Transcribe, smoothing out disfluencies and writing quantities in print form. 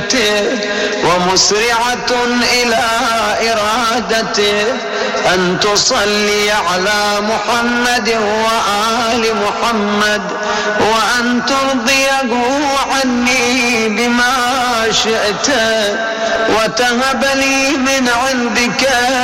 مشيئته ومسرعة إلى إرادته أن تصلي على محمد وآل محمد وأن ترضيه عني بما شئت وتهب لي من عندك